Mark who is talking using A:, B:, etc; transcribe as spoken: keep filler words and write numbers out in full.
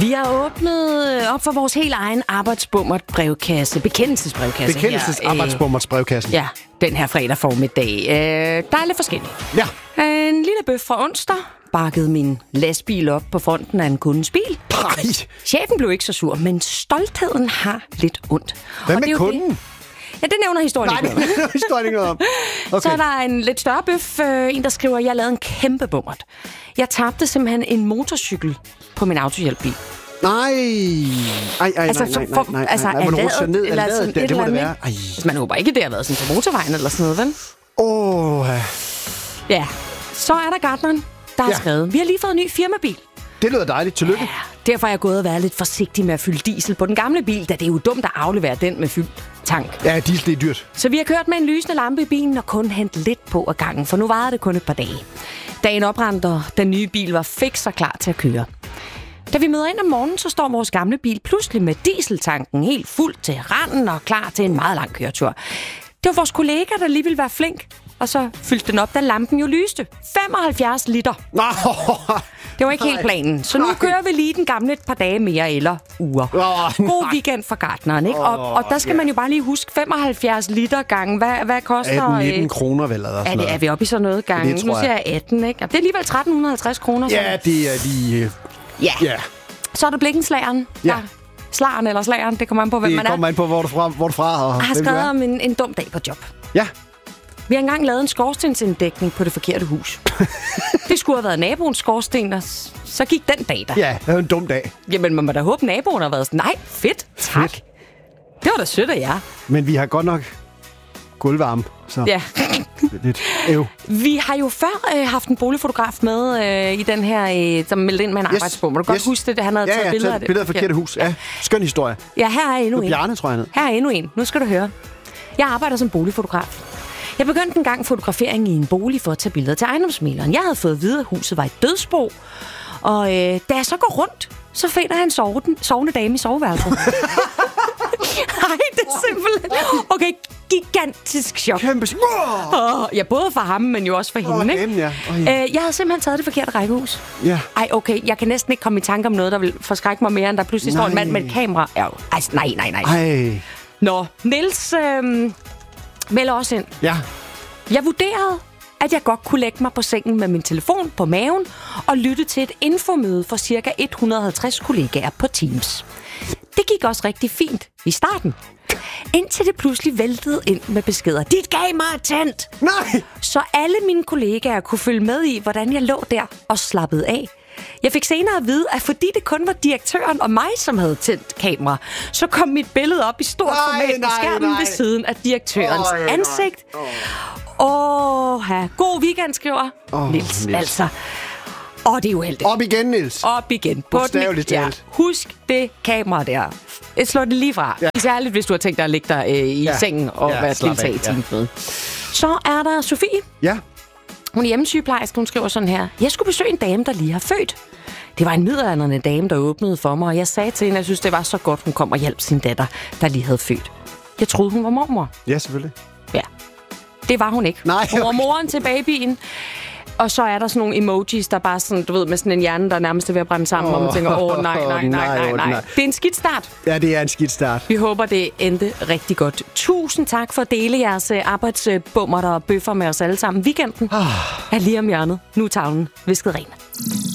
A: Vi har åbnet op for vores helt egen arbejdsbummert brevkasse, bekendelsesbrevkasse.
B: Bekendelsesarbejdsbummert brevkassen.
A: Ja, den her fredag formiddag. Øh, der er lidt forskelligt.
B: Ja.
A: En lille bøf fra onsdag bakkede min lastbil op på fronten af en kundens bil.
B: Nej.
A: Chefen blev ikke så sur, men stoltheden har lidt ondt.
B: Hvad
A: Og
B: med
A: det er jo
B: kunden?
A: Det. Ja, det nævner historien
B: Nej,
A: ikke noget.
B: det nævner historien ikke noget om. Okay.
A: Så er der en lidt større bøf, øh, en der skriver, jeg lavede en kæmpe bummert. Jeg tabte simpelthen en motorcykel på min autohjælpbil.
B: Nej. Ej, ej,
A: Altså,
B: nej,
A: så
B: nej,
A: for-
B: nej, nej,
A: altså,
B: nej, nej.
A: er
B: Man
A: ladet-
B: rutscher ned, er
A: eller
B: ladet
A: sådan
B: der,
A: et
B: det må
A: eller
B: det
A: andet,
B: være. Ej.
A: Altså, man håber ikke, det har været sådan på motorvejen eller sådan noget, vel?
B: Åh, oh,
A: Ja, så er der gartneren, der har
B: Ja.
A: skrevet, vi har lige fået en ny firmabil.
B: det lyder dejligt. Tillykke.
A: Ja, derfor er jeg gået og været lidt forsigtig med at fylde diesel på den gamle bil, da det er jo dumt at aflevere den med fyldt tank.
B: Ja, diesel det er dyrt.
A: Så vi har kørt med en lysende lampe i bilen og kun hentet lidt på ad gangen, for nu varede det kun et par dage. Dagen oprandt, og den nye bil var fix og klar til at køre. Da vi møder ind om morgenen, så står vores gamle bil pludselig med dieseltanken helt fuld til randen og klar til en meget lang køretur. Det var vores kollega, der lige ville være flink, og så fyldte den op, da lampen jo lyste. femoghalvfjerds liter.
B: Nå,
A: Det var ikke helt planen. Så nu
B: Nej.
A: kører vi lige den gamle et par dage mere eller uger.
B: Åh,
A: God weekend for gartneren, ikke? Og, og der skal man jo bare lige huske femoghalvfjerds liter gange. Hvad, hvad koster...
B: atten nitten
A: øh,
B: kroner vel, eller sådan
A: er, det,
B: noget.
A: er vi oppe i sådan noget gange?
B: Det tror
A: Nu
B: jeg.
A: siger jeg atten, ikke? Og det er alligevel tretten halvtreds kroner. Så.
B: Ja, det er lige...
A: ja.
B: Ja,
A: Så er der blikkenslageren.
B: Ja.
A: Der, slageren eller slageren, det kommer an på, hvem
B: det
A: man er.
B: kommer an på, hvor du er fra, hvor du er fra og
A: Jeg har
B: hvem du
A: skrevet
B: er.
A: om en, en dum dag på job.
B: Ja.
A: Vi har engang lavet en skorstensinddækning på det forkerte hus. Det skulle have været naboens skorsten, og s- så gik den dag der.
B: Ja, det var en dum dag.
A: Jamen, man må da håbe, naboen har været sådan, nej, fedt, tak.
B: Fedt.
A: Det var da sødt af jer.
B: Men vi har godt nok gulvvarme, så
A: Ja.
B: det er lidt øv.
A: Vi har jo før øh, haft en boligfotograf med øh, i den her, øh, som meldte ind med en
B: Yes.
A: arbejdsbog. Må du godt
B: Yes.
A: huske det? Han havde
B: Ja,
A: taget
B: ja,
A: billeder af
B: taget
A: det.
B: billeder af forkerte hus. Ja, skøn historie.
A: Ja, her er endnu
B: Det
A: en.
B: er Bjarne, tror jeg, han hed.
A: Her er endnu en. Nu skal du høre. Jeg arbejder som boligfotograf. Jeg begyndte en gang fotografering i en bolig for at tage billeder til ejendomsmægleren. Jeg havde fået at vide, at huset var et dødsbo. Og øh, da jeg så går rundt, så finder jeg en sovende, sovende dame i soveværelset. Nej, det er simpelthen... Okay, gigantisk chok.
B: Kæmpe...
A: Oh, ja, både for ham, men jo også for hende,
B: Åh,
A: ikke?
B: hende, ja. Oj.
A: Øh, jeg havde simpelthen taget det forkerte rækkehus.
B: Ja.
A: Ej, okay, jeg kan næsten ikke komme i tanke om noget, der vil forskrække mig mere, end der pludselig står en
B: Nej.
A: mand med et kamera. Ja, altså, nej, nej, nej.
B: Ej.
A: Nå, Niels øh, melder også ind.
B: Ja.
A: Jeg vurderede, at jeg godt kunne lægge mig på sengen med min telefon på maven og lytte til et infomøde for ca. et hundrede og halvtreds kollegaer på Teams. Det gik også rigtig fint i starten. Indtil det pludselig væltede ind med beskeder. Dit kamera er tændt!
B: Nej!
A: Så alle mine kollegaer kunne følge med i, hvordan jeg lå der og slappede af. Jeg fik senere at vide, at fordi det kun var direktøren og mig, som havde tændt kamera, så kom mit billede op i stort
B: Nej,
A: format på
B: nej,
A: skærmen
B: nej.
A: ved siden af direktørens
B: Øj, nej.
A: ansigt. Åh, oh, god weekend, skriver
B: Åh,
A: Niels.
B: Niels.
A: Altså. Åh, det er uheldigt.
B: Op igen, Niels.
A: Op igen. På den-
B: Bogstaveligt talt.
A: Husk det kamera der. Slå det lige fra.
B: Ja.
A: Særligt, hvis du har tænkt dig at ligge der øh, i
B: Ja.
A: sengen og
B: Ja,
A: være
B: slap
A: deltage i
B: af, ja.
A: teamsmøde. Så er der Sofie.
B: Ja.
A: Hun er hjemmesygeplejerske. Hun skriver sådan her. Jeg skulle besøge en dame, der lige har født. Det var en midaldrende dame, der åbnede for mig, og jeg sagde til hende, at jeg synes, det var så godt, hun kom og hjalp sin datter, der lige havde født. Jeg troede, hun var mormor.
B: Ja, selvfølgelig.
A: Ja. Det var hun ikke.
B: Nej,
A: Hun var
B: okay.
A: moren til babyen. Og så er der sådan nogle emojis, der bare sådan, du ved, med sådan en hjerne, der nærmest er ved at brænde sammen, oh, og man tænker, åh, oh, nej, nej, nej, nej,
B: nej,
A: nej.
B: nej.
A: Det er en skidt start.
B: Ja, det er en skidt start.
A: Vi håber, det endte rigtig godt. Tusind tak for at dele jeres øh, arbejdsbummer og bøffer med os alle sammen. Weekenden er lige om hjørnet. Nu er tavlen visket ren.